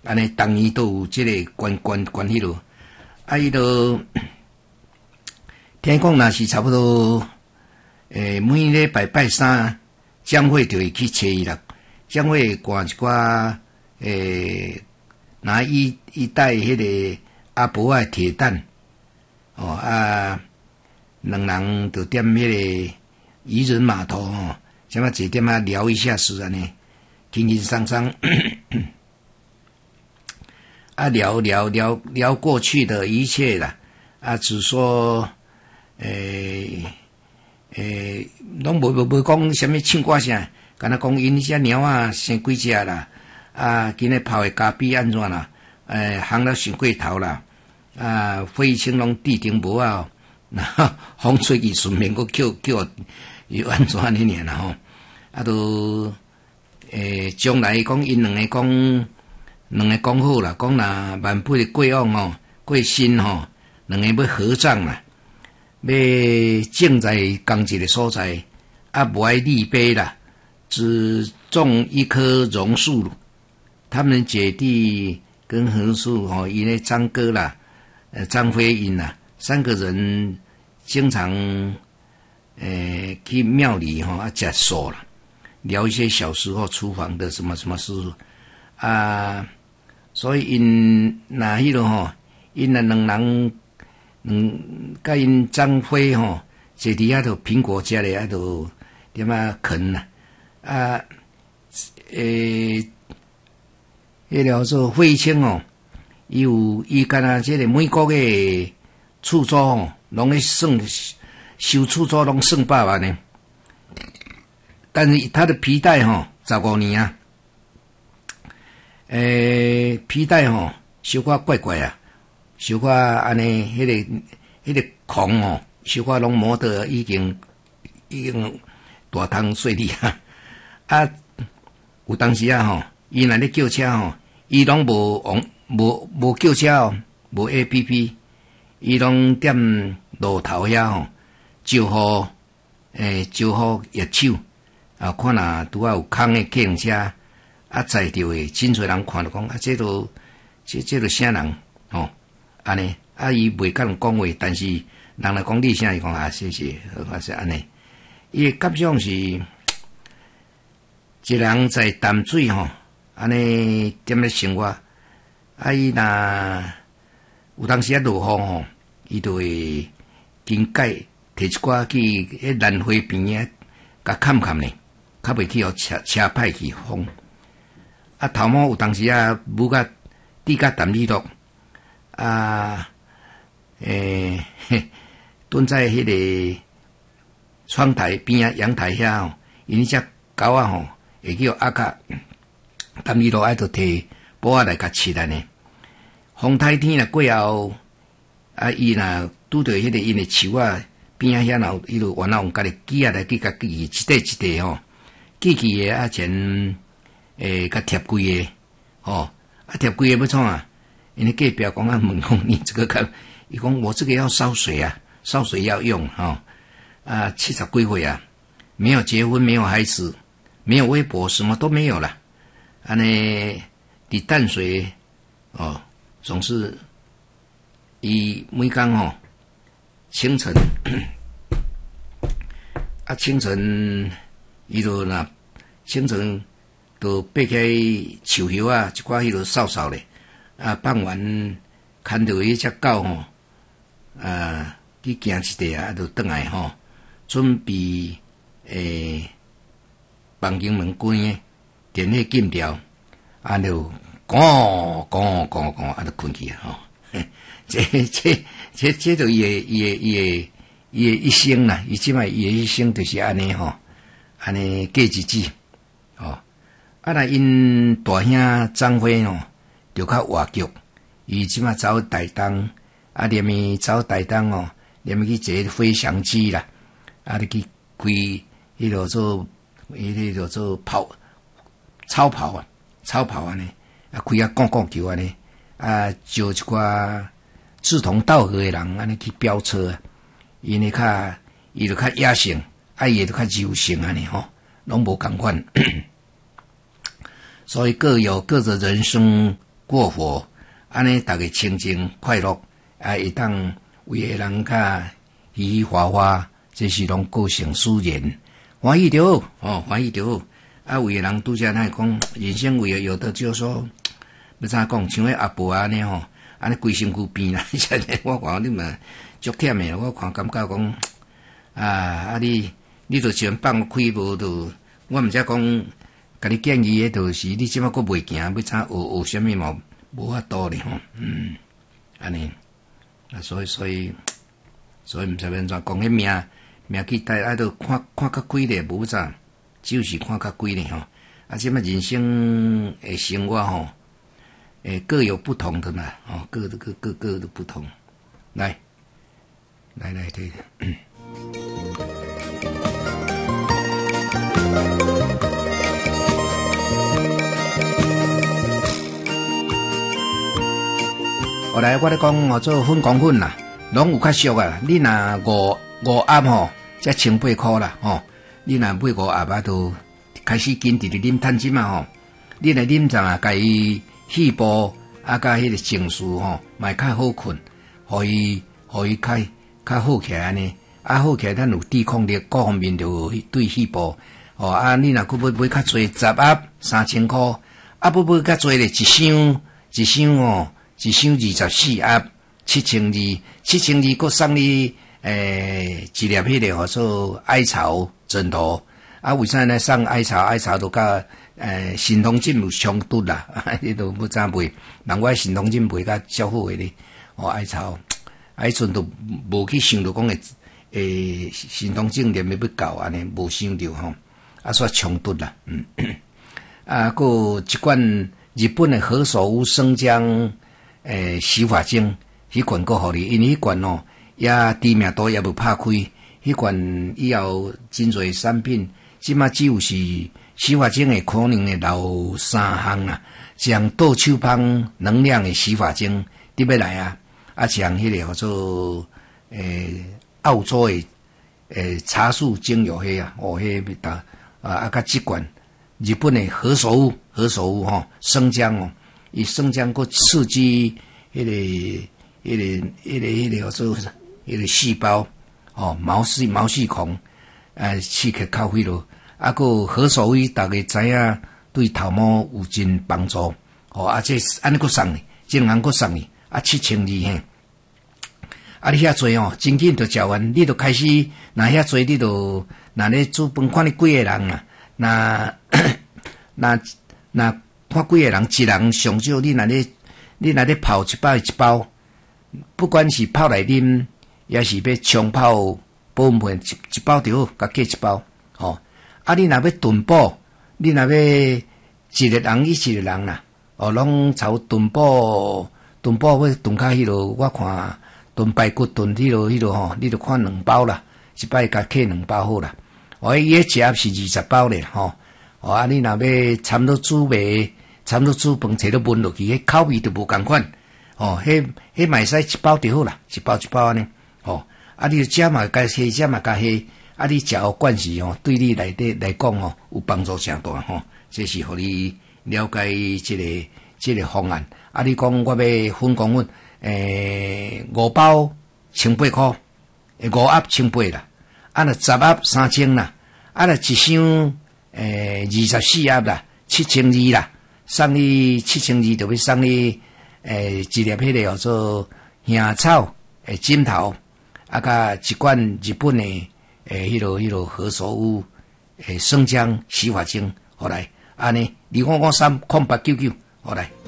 安尼当年都有即个关系咯。啊，伊都听讲若是差不多，每礼拜三，将会就会去找伊啦。将会赶一寡，拿伊带迄个阿婆仔铁蛋，哦啊，两人就踮迄个渔人码头哦，什么坐点啊聊一下事安尼，轻轻松松，啊聊过去的一切啦，啊只说，拢无讲什么唱歌啥。敢若讲因遮猫仔生几只啦，啊，今日泡的咖啡安怎啦？烘了伤过头啦，啊，火青拢地顶无啊，然后风吹去顺便佫叫又安怎呢尔啦吼？啊，都将来讲因两个讲好啦，讲若万不的过往吼，过身吼，两个要合葬啦，要种在同一个所在，啊，无爱立碑啦。只种一棵榕树，他们姐弟跟何树因为张哥啦，张飞英啦，三个人经常去庙里吃素啦，聊一些小时候厨房的什么什么事啊，所以因那迄个因那两人甲因张飞坐伫遐头苹果家里遐头点啊啃啦。啊，迄条做费青伊敢若即个每个月厝租拢咧算收厝租拢算100万呢。但是他的皮带15年啊，皮带小可怪怪啊，小可安尼迄个孔小可拢磨得已经大汤碎哩啊。啊，有当时啊伊若咧叫车伊拢无叫车无 APP， 伊拢踮路头遐招呼热手啊，看若拄啊有空的客车啊载着的，真侪人看着讲啊，这都啥人安尼啊，伊袂甲人讲话，但是人来讲你啥，伊讲啊谢谢，是安尼，伊的感想是。一人在淡水安尼踮咧生活，啊伊若有当时落雨伊就会经改摕一寡去迄兰花边甲砍咧，较袂去互车歹去风。啊头毛有当时舞甲滴甲淡里落，啊蹲在迄个窗台边阳台遐因只狗会叫阿卡，淡里落爱着摕布来甲饲安尼。风台天若过后，啊伊若拄着迄个因的树边遐若伊就原来用家己锯来去甲锯一块一块锯的啊前甲贴规个啊贴规个要创啊？因为隔壁讲问讲你这个伊讲我这个要烧水啊，烧水要用啊70几岁啊，没有结婚，没有孩子。没有微博，什么都没有了。安尼伫淡水总是伊每工清晨清晨伊就清晨就爬起树叶一寡迄落扫扫咧，傍晚看到迄只狗去行一地就转来准备房间门关诶，电火禁掉，就讲，就困去这就伊诶一生啦，伊即摆伊诶一生就是安尼安尼过日子若因大兄张飞就较活跃，伊即摆走台东，连伊走台东连伊去坐飞翔机啦，你去开迄落做。伊叫做超跑安尼，开讲球安尼，招一寡志同道合的人安尼去飙车因为伊就较野性，伊就较柔性安尼拢无共款，所以各有各的人生过活，安尼大家清净快乐，会当为个人较喜喜欢欢，这是拢个性使然，欢喜就好，欢喜就好。为个人拄则咱讲人生为个有的就说，要怎讲，像迄阿婆安尼吼，安尼规身躯变啦，我看你嘛足忝诶，我看感觉讲你就先放开无就，我毋则讲，甲你建议诶，就是你即摆佫袂行，要怎学啥物嘛，无法度咧吼，安尼，所以毋知要安怎讲，迄命去带爱都看较开咧，无怎，就是看较开咧吼。即摆人生诶生活吼，各有不同的嘛，各的不同，来，对。后来我咧讲做粉光粉啦，拢有较俗啊。你若五盒吼，才1,800啦吼。你若买5盒都开始紧直直啉趁钱嘛吼。你来啉阵啊，家己细胞甲迄个情绪吼，嘛较好困，互伊较好起来安尼。好起来，咱有抵抗力，各方面就对细胞。你若佫要买较济10盒3,000块，要买较济咧一箱24盒7,200，7,200佫送你一粒迄个做艾草枕头。为啥呢？送艾草都甲神通镜有冲突啦，你都要怎买？人我神通镜卖甲较好诶咧，艾草，迄阵都无去想到讲神通镜念要到安尼，无想到吼，煞冲突啦，佫一罐日本诶何首乌生姜洗发精，迄罐佫互你，因为迄罐也知名度也无拍开，迄罐以后真侪产品，即马只有是洗发精诶，可能会留3项啊，像豆秋芳能量诶洗发精，你要来啊，像迄个叫做澳洲诶茶树精油迄啊，迄要打甲即罐日本诶何首乌吼生姜伊生姜佫刺激迄个叫做迄个细胞毛细孔刺激较许多，佫何首乌大家知影对头毛有真帮助，这安尼佫送你，这两项佫送你，7,200嘿。你遐多真紧就食完，你就开始，遐多你就，咧煮饭看你几个人啊，看几个人，一人上少，你若咧泡一包，不管是泡来啉，也是要冲泡保温盆，一包就好，甲计一包，你若要炖补，你若要一个人啦，拢炒炖补要炖较迄落，我看。炖排骨炖迄落你就看2包啦，一摆甲客2包好啦。伊迄一盒是20包咧你若要差不多煮饭，摕到焖落去，迄口味就无共款。迄嘛会使一包就好啦，一包安尼。你就食嘛加下，食嘛加下，你食好惯势对你来讲有帮助诚大这是互你了解这个方案。你讲我要粉光粉。5包1,800块，5盒1,800啦，若10盒3,000啦，若一箱24盒啦，7,200啦，送你7,200，就要送你一粒迄个叫做香草枕头，甲一罐日本的迄落何首乌生姜洗发精，好来，安尼2553899，好来。